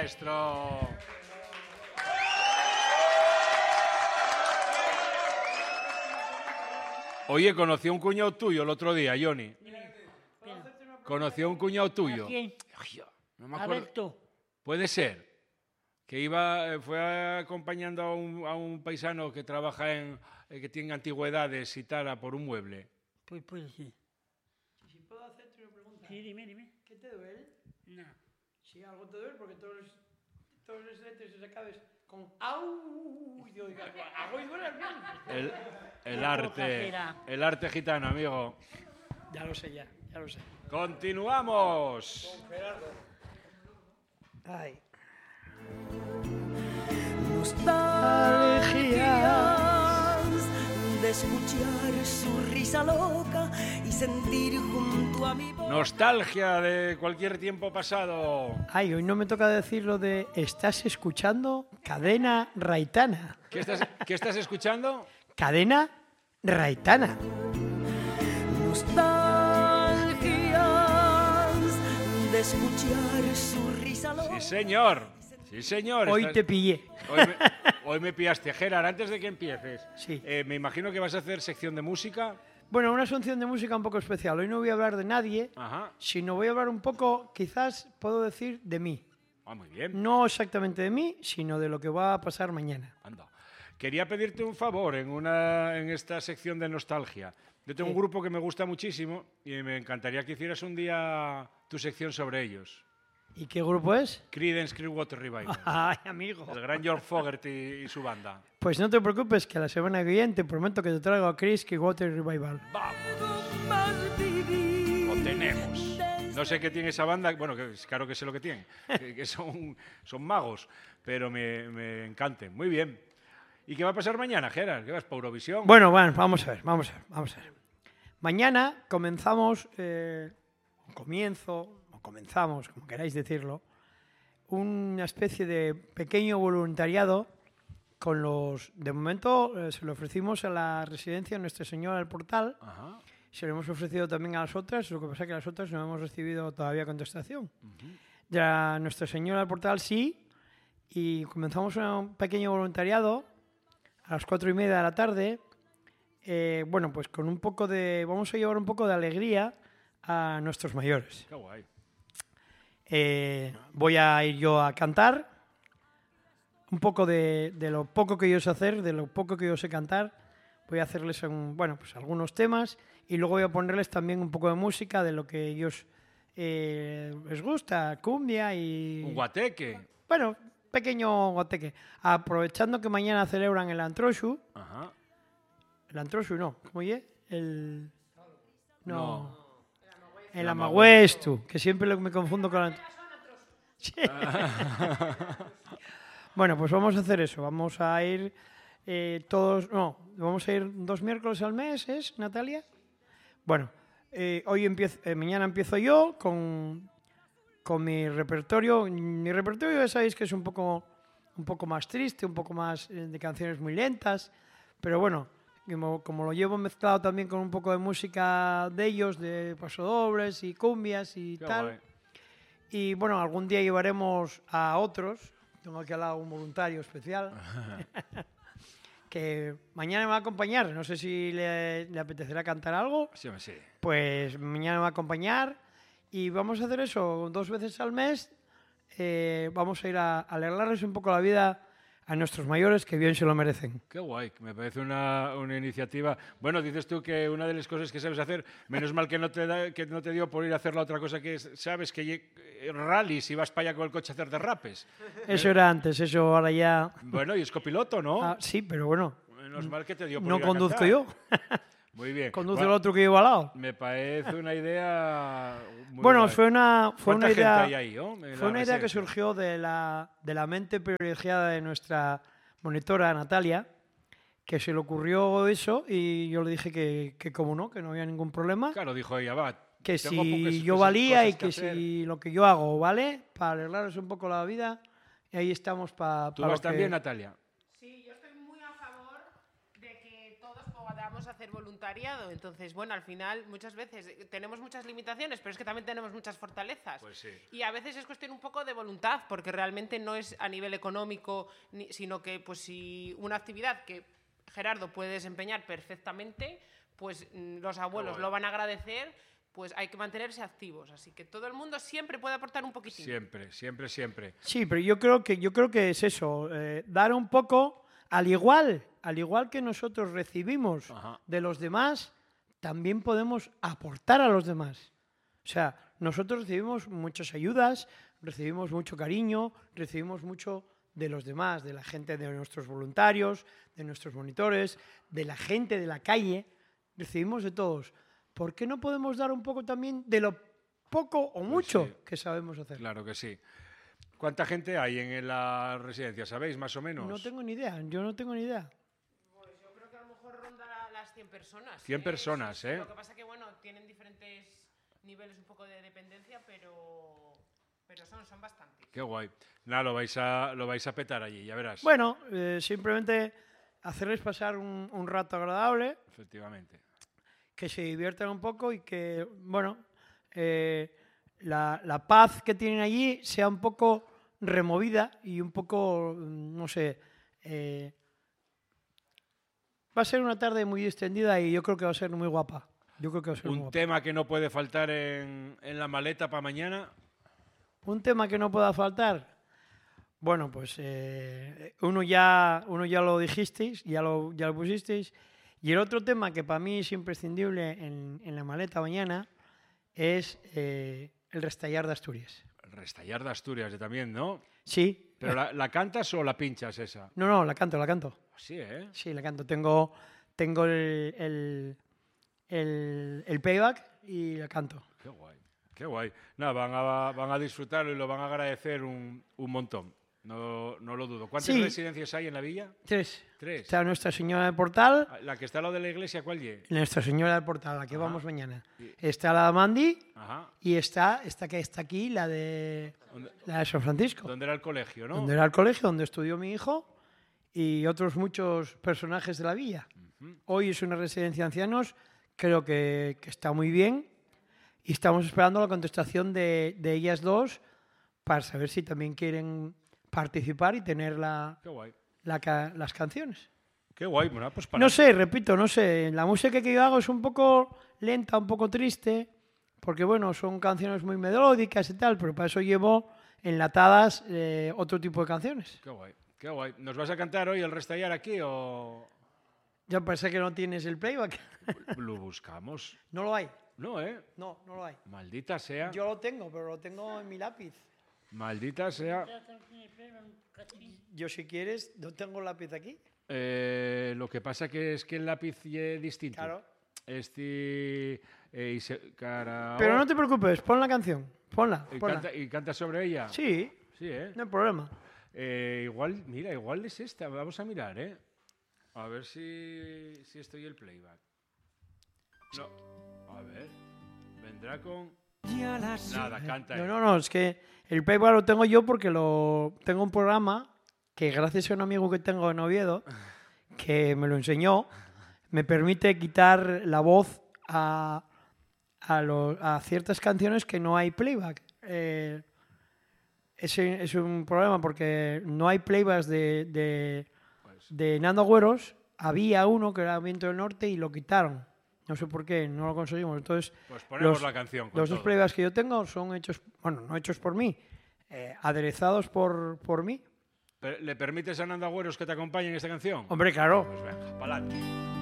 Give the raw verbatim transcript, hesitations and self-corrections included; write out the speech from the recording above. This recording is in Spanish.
maestro. Oye, conocí a un cuñado tuyo el otro día, Johnny. Conocí a un cuñado tuyo. ¿A quién? No me acuerdo. Alberto. Puede ser. Que iba, fue acompañando a un, a un paisano que trabaja en, que tiene antigüedades y tal, a por un mueble. Pues puede ser. Si puedo hacerte una pregunta. Sí, dime, dime. ¿Qué te duele? No. Si algo te duele, porque todos los, todos los letras se acabes con au. Y digo, algo y duele al menos. El, el Una arte, cojera. el arte gitano, amigo. Ya lo sé, ya, ya lo sé. Continuamos. Ay. Nostalgias de escuchar su risa loca y sentir junto a mi boca. Nostalgia de cualquier tiempo pasado. Ay, hoy no me toca decir lo de estás escuchando Cadena Raitana. ¿Qué estás, qué estás escuchando? Cadena Raitana. Nostalgias de escuchar su risa loca. Sí, señor. Sí, señor. Hoy Estás- te pillé. Hoy me, hoy me pillaste. Gerard, antes de que empieces, Sí. eh, me imagino que vas a hacer sección de música. Bueno, una sección de música un poco especial. Hoy no voy a hablar de nadie, Ajá. sino voy a hablar un poco, quizás puedo decir, de mí. Ah, muy bien. No exactamente de mí, sino de lo que va a pasar mañana. Anda. Quería pedirte un favor en, una, en esta sección de nostalgia. Yo tengo un Sí. grupo que me gusta muchísimo y me encantaría que hicieras un día tu sección sobre ellos. ¿Y qué grupo es? Creedence Clearwater Revival. Ay, amigo. El gran George Fogerty y su banda. Pues no te preocupes, que la semana que viene te prometo que te traigo a Chris Water Revival. ¡Vamos! Lo tenemos. No sé qué tiene esa banda, bueno, que, claro que sé lo que tienen, que, que son, son magos, pero me, me encanten. Muy bien. ¿Y qué va a pasar mañana, Gerard? ¿Qué vas para Eurovisión? Bueno, bueno, vamos a ver, vamos a ver, vamos a ver. Mañana comenzamos, eh, o comienzo, o comenzamos, como queráis decirlo, una especie de pequeño voluntariado con los... De momento eh, se lo ofrecimos a la residencia Nuestra Señora del Portal, Ajá. se lo hemos ofrecido también a las otras, lo que pasa es que las otras no hemos recibido todavía contestación. De la Nuestra Señora del Portal sí, y comenzamos un pequeño voluntariado a las cuatro y media de la tarde. Eh, bueno, pues con un poco de... Vamos a llevar un poco de alegría a nuestros mayores. Qué guay. Eh, voy a ir yo a cantar un poco de, de lo poco que yo sé hacer, de lo poco que yo sé cantar. Voy a hacerles un, bueno, pues algunos temas y luego voy a ponerles también un poco de música de lo que ellos eh, les gusta, cumbia y... Un guateque. Bueno, pequeño guateque. Aprovechando que mañana celebran el Antroshu. Ajá. El Antroshu no, ¿cómo oye? El... No. No. El Amagüestu, que siempre lo- me confundo con el... Sí. Bueno, pues vamos a hacer eso. Vamos a ir eh, todos... No, vamos a ir dos miércoles al mes, ¿es, Natalia? Bueno, eh, hoy empiezo, eh, mañana empiezo yo con, con mi repertorio. Mi repertorio ya sabéis que es un poco, un poco más triste, un poco más eh, de canciones muy lentas, pero bueno, como, como lo llevo mezclado también con un poco de música de ellos, de pasodobles y cumbias y Qué tal. guay. Y bueno, algún día llevaremos a otros. Tengo aquí al lado un voluntario especial que mañana me va a acompañar. No sé si le, le apetecerá cantar algo. Sí, hombre, sí. Pues mañana me va a acompañar y vamos a hacer eso dos veces al mes. Eh, vamos a ir a, a alegrarles un poco la vida a nuestros mayores, que bien se lo merecen. Qué guay, me parece una, una iniciativa. Bueno, dices tú que una de las cosas que sabes hacer, menos mal que no te da, que no te dio por ir a hacer la otra cosa que es, sabes que lle- rallies y vas para allá con el coche a hacer derrapes. Eso era antes, eso ahora ya... Bueno, y es copiloto, ¿no? Ah, sí, pero bueno, Menos mal que te dio por no ir a conduzco cantar. yo. Muy bien. Conduce Bueno, el otro que llevo al lado. me parece una idea muy Bueno, guay. fue una, fue ¿Cuánta una gente idea... hay ahí, ¿no? En Fue la una idea que residencia. surgió de la, de la mente privilegiada de nuestra monitora Natalia, que se le ocurrió eso y yo le dije que, que como no, que no había ningún problema, Claro, dijo ella, va. que tengo si pocas yo cosas- valía y cosas que hacer. si lo que yo hago vale, para arreglarles un poco la vida, y ahí estamos para... ¿Tú vas también, Natalia? Sí, yo estoy muy a favor de que todos podamos hacer hacer voluntariado. Entonces, bueno, al final muchas veces tenemos muchas limitaciones, pero es que también tenemos muchas fortalezas. Pues sí. Y a veces es cuestión un poco de voluntad, porque realmente no es a nivel económico, ni, sino que pues si una actividad que Gerardo puede desempeñar perfectamente, pues los abuelos lo van a agradecer, pues hay que mantenerse activos. Así que todo el mundo siempre puede aportar un poquitín. Siempre, siempre, siempre. Sí, pero yo creo que, yo creo que es eso, eh, dar un poco, al igual, al igual que nosotros recibimos Ajá. de los demás, también podemos aportar a los demás. O sea, nosotros recibimos muchas ayudas, recibimos mucho cariño, recibimos mucho de los demás, de la gente, de nuestros voluntarios, de nuestros monitores, de la gente de la calle, recibimos de todos. ¿Por qué no podemos dar un poco también de lo poco o mucho sí. que sabemos hacer? Claro que sí. ¿Cuánta gente hay en, en la residencia? ¿Sabéis más o menos? No tengo ni idea, yo no tengo ni idea. Pues yo creo que a lo mejor ronda las cien personas. cien personas, sí, sí. ¿eh? Lo que pasa que, bueno, tienen diferentes niveles un poco de dependencia, pero, pero son, son bastantes. Qué guay. Nada, lo vais a, lo vais a petar allí, ya verás. Bueno, eh, simplemente hacerles pasar un, un rato agradable, Efectivamente. que se diviertan un poco y que, bueno, eh, la, la paz que tienen allí sea un poco removida y un poco, no sé, eh, va a ser una tarde muy extendida y yo creo que va a ser muy guapa. Yo creo que va a ser muy Un guapa. tema que no puede faltar en, en la maleta para mañana. Un tema que no pueda faltar. Bueno, pues eh, uno, ya, uno ya lo dijisteis, ya lo, ya lo pusisteis. Y el otro tema que para mí es imprescindible en, en la maleta mañana es eh, el restallar de Asturias. El restallar de Asturias de también, ¿no? Sí. ¿Pero la, la cantas o la pinchas esa? No, no, la canto, la canto. Sí, ¿eh? Sí, la canto. Tengo, tengo el, el, el, el playback y la canto. Qué guay, qué guay. Nada, van a, van a disfrutarlo y lo van a agradecer un, un montón. No, no lo dudo. ¿Cuántas Sí. residencias hay en la villa? Tres. Tres. Está Nuestra Señora del Portal, La que está al lado de la iglesia, ¿cuál lle? Nuestra Señora del Portal, a la que Ajá. vamos mañana. Y- Está la de Mandi Ajá. y está esta que está aquí, la de, ¿Dónde, la de San Francisco. dónde era el colegio, no? Donde era el colegio, donde estudió mi hijo y otros muchos personajes de la villa. Hoy es una residencia de ancianos, creo que, que está muy bien y estamos esperando la contestación de, de ellas dos para saber si también quieren participar y tener la, Qué guay. la ca- las canciones. Qué guay. Bueno, pues para... No sé, repito, no sé, la música que yo hago es un poco lenta, un poco triste, porque bueno, son canciones muy melódicas y tal, pero para eso llevo enlatadas eh, otro tipo de canciones. Qué guay, qué guay. ¿Nos vas a cantar hoy el restallar aquí o Ya parece que no tienes el playback. lo buscamos? No lo hay. No, ¿eh? No, no lo hay. Maldita sea. Yo lo tengo, pero lo tengo en mi lápiz. Maldita sea. Yo, si quieres, no tengo el lápiz aquí. Eh, lo que pasa que es que el lápiz es distinto. Claro. Este... eh, y se- cara- Pero no te preocupes, pon la canción. Ponla, ¿Y ponla. canta, ¿Y canta sobre ella? Sí, Sí, ¿eh? no hay problema. Eh, igual, mira, igual es esta. Vamos a mirar, ¿eh? A ver si, si estoy el playback. No. A ver. Vendrá con... Nada, canta. No, él. no, no, es que el playback lo tengo yo porque lo tengo un programa que gracias a un amigo que tengo en Oviedo, que me lo enseñó, me permite quitar la voz a, a, lo- a ciertas canciones que no hay playback. Eh, ese es un problema porque no hay playbacks de, de, Pues, de Nando Agüeros. Había uno que era Viento del Norte y lo quitaron. No sé por qué, no lo conseguimos. Entonces, pues ponemos los- la canción. Con los dos todo. playbacks que yo tengo son hechos, bueno, no hechos por mí, eh, aderezados por, por mí. Per- ¿Le permites a Nando Agüeros que te acompañe en esta canción? Hombre, claro. Pues venga, pa'lante.